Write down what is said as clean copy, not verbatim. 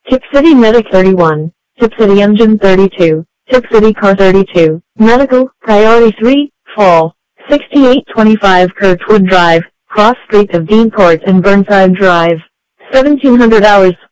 Tip City Medic 31, Tip City Engine 32, Tip City Car 32, Medical, Priority 3, Fall, 6825 Kirkwood Drive, Cross Street of Dean Court and Burnside Drive, 1700 hours.